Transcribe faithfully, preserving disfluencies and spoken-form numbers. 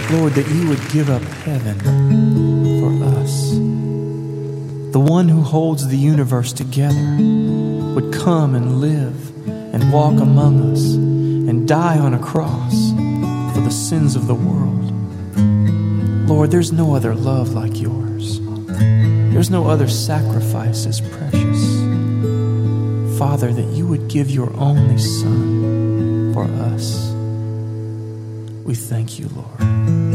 Lord, that you would give up heaven for us. The one who holds the universe together would come and live and walk among us and die on a cross for the sins of the world. Lord, there's no other love like yours. There's no other sacrifice as precious. Father, that you would give your only Son for us. We thank you, Lord.